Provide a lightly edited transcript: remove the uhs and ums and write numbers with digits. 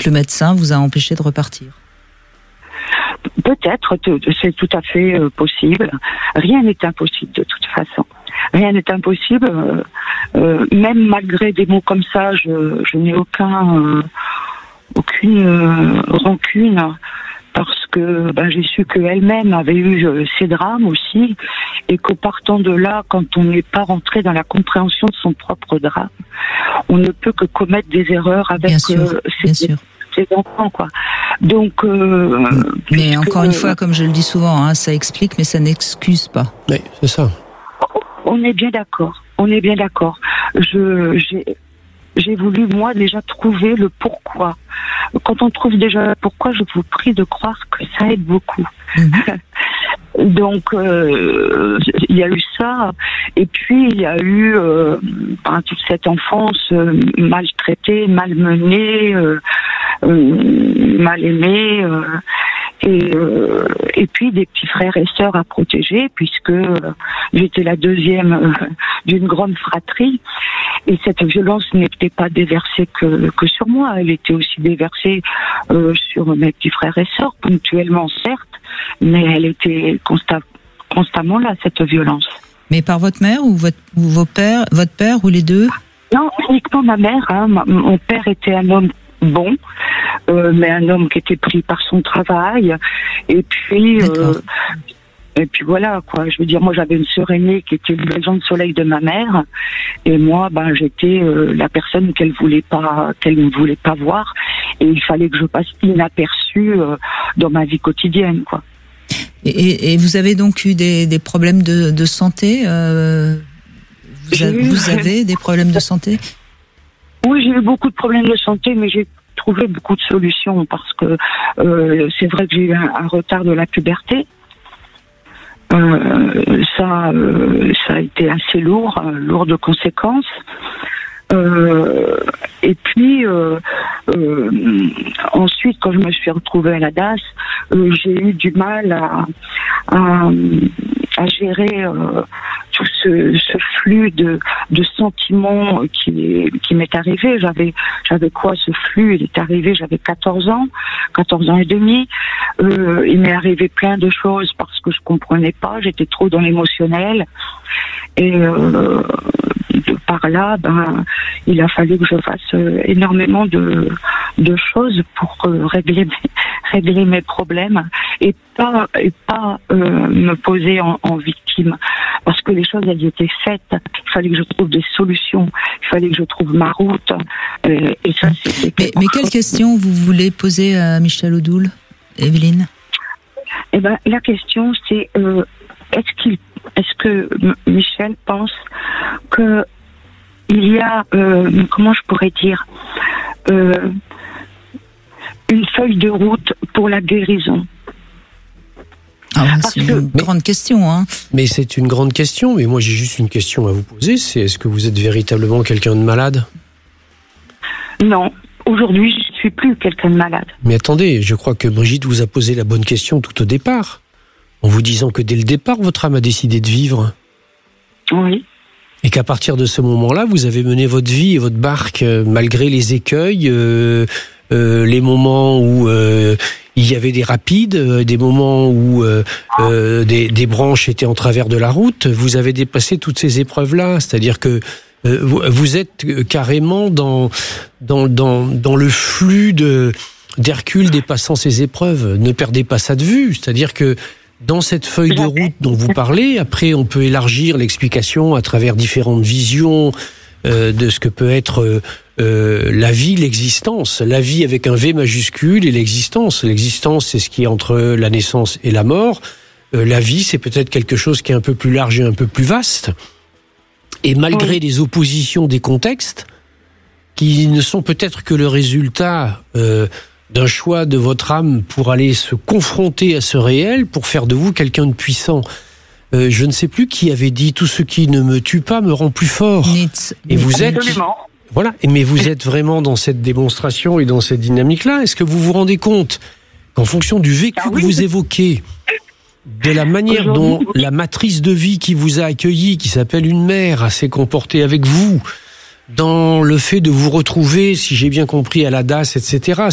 le médecin vous a empêché de repartir. Peut-être, c'est tout à fait possible. Rien n'est impossible de toute façon. Rien n'est impossible. Même malgré des mots comme ça, je n'ai aucune rancune, parce que j'ai su qu'elle-même avait eu ces drames aussi, et qu'au partant de là, quand on n'est pas rentré dans la compréhension de son propre drame, on ne peut que commettre des erreurs avec ses enfants, quoi. Donc, mais encore une fois, comme je le dis souvent, ça explique, mais ça n'excuse pas. Oui, c'est ça. On est bien d'accord. J'ai voulu, moi, déjà trouver le pourquoi. Quand on trouve déjà le pourquoi, je vous prie de croire que ça aide beaucoup. Donc, il y a eu ça. Et puis, il y a eu toute cette enfance maltraitée, malmenée, mal aimée. Et puis des petits frères et sœurs à protéger, puisque j'étais la deuxième d'une grande fratrie, et cette violence n'était pas déversée que sur moi, elle était aussi déversée sur mes petits frères et sœurs, ponctuellement certes, mais elle était constamment là, cette violence. Mais par votre mère ou votre père ou les deux? Non, uniquement ma mère. Mon père était un homme bon, mais un homme qui était pris par son travail, et puis voilà, quoi. Je veux dire, moi j'avais une sœur aînée qui était le rayon de soleil de ma mère, et moi j'étais la personne qu'elle ne voulait pas voir, et il fallait que je passe inaperçue dans ma vie quotidienne, quoi. Et vous avez donc eu des problèmes de santé vous avez des problèmes de santé? Oui, j'ai eu beaucoup de problèmes de santé, mais j'ai trouvé beaucoup de solutions, parce que c'est vrai que j'ai eu un retard de la puberté. Ça a été assez lourd de conséquences. Et puis ensuite, quand je me suis retrouvée à la DAS, j'ai eu du mal à gérer tout ce flux de sentiments qui m'est arrivé. J'avais quoi, ce flux? Il est arrivé, j'avais 14 ans et demi. Il m'est arrivé plein de choses parce que je comprenais pas, j'étais trop dans l'émotionnel. Et par là, il a fallu que je fasse énormément de choses pour régler mes problèmes, et pas me poser en victime, parce que les choses, elles étaient faites. Il fallait que je trouve des solutions, il fallait que je trouve ma route, et ça, c'était... Mais quelle question vous voulez poser à Michel Odoul, Evelyne? La question, c'est est-ce que Michel pense que il y a, comment je pourrais dire, une feuille de route pour la guérison? C'est une grande question, hein. Mais c'est une grande question, mais moi j'ai juste une question à vous poser, c'est est-ce que vous êtes véritablement quelqu'un de malade? Non, aujourd'hui je ne suis plus quelqu'un de malade. Mais attendez, je crois que Brigitte vous a posé la bonne question tout au départ, en vous disant que dès le départ, votre âme a décidé de vivre. Oui. Et qu'à partir de ce moment-là, vous avez mené votre vie et votre barque, malgré les écueils, les moments où il y avait des rapides, des moments où des branches étaient en travers de la route. Vous avez dépassé toutes ces épreuves-là. C'est-à-dire que vous êtes carrément dans le flux d'Hercule dépassant ces épreuves. Ne perdez pas ça de vue. C'est-à-dire que dans cette feuille de route dont vous parlez, après on peut élargir l'explication à travers différentes visions de ce que peut être la vie, l'existence. La vie avec un V majuscule et l'existence. L'existence, c'est ce qui est entre la naissance et la mort. La vie, c'est peut-être quelque chose qui est un peu plus large et un peu plus vaste. Et malgré les oppositions des contextes, qui ne sont peut-être que le résultat d'un choix de votre âme pour aller se confronter à ce réel, pour faire de vous quelqu'un de puissant. Je ne sais plus qui avait dit « Tout ce qui ne me tue pas me rend plus fort ». Et vous êtes... Voilà. Mais vous êtes vraiment dans cette démonstration et dans cette dynamique-là. Est-ce que vous vous rendez compte qu'en fonction du vécu que vous évoquez, de la manière dont la matrice de vie qui vous a accueilli, qui s'appelle une mère, s'est comportée avec vous, dans le fait de vous retrouver, si j'ai bien compris, à la DAS, etc.,